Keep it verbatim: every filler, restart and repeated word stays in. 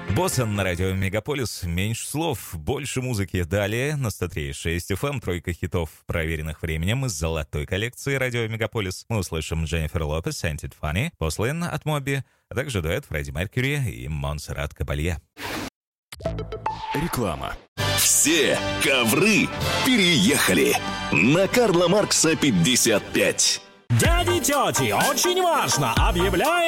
Боссон на радио Мегаполис. Меньше слов, больше музыки. Далее на сто три и шесть эф эм тройка хитов, проверенных временем из золотой коллекции радио Мегаполис. Мы услышим Дженнифер Лопес, Ain't It Funny, после от Моби, а также дуэт Фредди Меркьюри и Монсеррат Кабалье. Реклама. Все ковры переехали на Карла Маркса пятьдесят пять. Дяди, тети, очень важно! Объявляем